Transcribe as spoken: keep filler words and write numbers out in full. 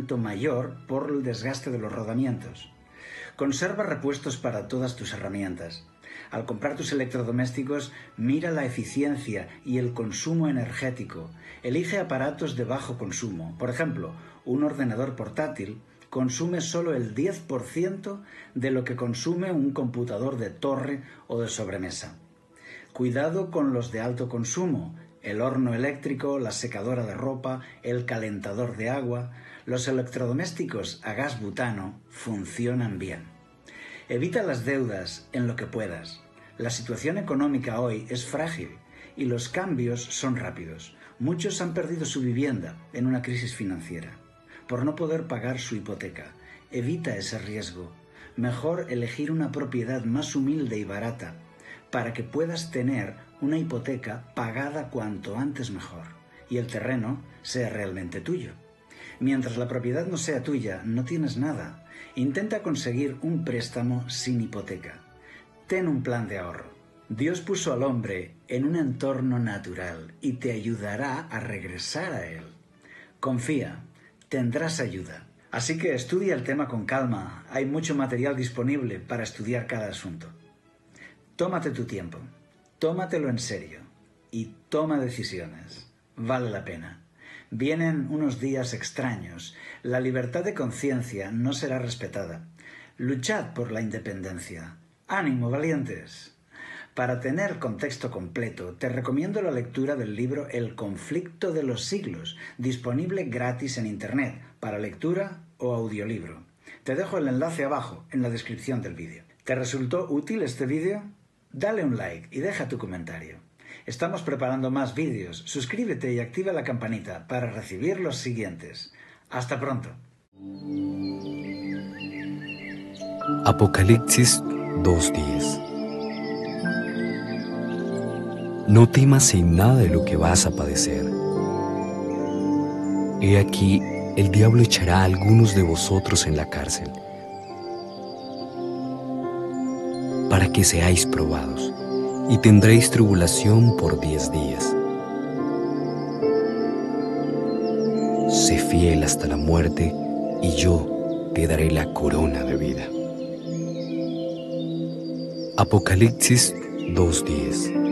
rendimiento mayor por el desgaste de los rodamientos. Conserva repuestos para todas tus herramientas. Al comprar tus electrodomésticos, mira la eficiencia y el consumo energético. Elige aparatos de bajo consumo. Por ejemplo, un ordenador portátil consume solo el diez por ciento de lo que consume un computador de torre o de sobremesa. Cuidado con los de alto consumo. El horno eléctrico, la secadora de ropa, el calentador de agua. Los electrodomésticos a gas butano funcionan bien. Evita las deudas en lo que puedas. La situación económica hoy es frágil y los cambios son rápidos. Muchos han perdido su vivienda en una crisis financiera por no poder pagar su hipoteca. Evita ese riesgo. Mejor elegir una propiedad más humilde y barata para que puedas tener una hipoteca pagada cuanto antes mejor y el terreno sea realmente tuyo. Mientras la propiedad no sea tuya, no tienes nada. Intenta conseguir un préstamo sin hipoteca. Ten un plan de ahorro. Dios puso al hombre en un entorno natural y te ayudará a regresar a él. Confía, tendrás ayuda. Así que estudia el tema con calma. Hay mucho material disponible para estudiar cada asunto. Tómate tu tiempo, tómatelo en serio y toma decisiones. Vale la pena. Vienen unos días extraños. La libertad de conciencia no será respetada. Luchad por la independencia. ¡Ánimo, valientes! Para tener contexto completo, te recomiendo la lectura del libro El conflicto de los siglos, disponible gratis en Internet, para lectura o audiolibro. Te dejo el enlace abajo, en la descripción del vídeo. ¿Te resultó útil este vídeo? Dale un like y deja tu comentario. Estamos preparando más vídeos. Suscríbete y activa la campanita para recibir los siguientes. Hasta pronto. Apocalipsis dos diez. No temas en nada de lo que vas a padecer. He aquí, el diablo echará a algunos de vosotros en la cárcel, para que seáis probados, y tendréis tribulación por diez días. Sé fiel hasta la muerte, y yo te daré la corona de vida. Apocalipsis dos diez.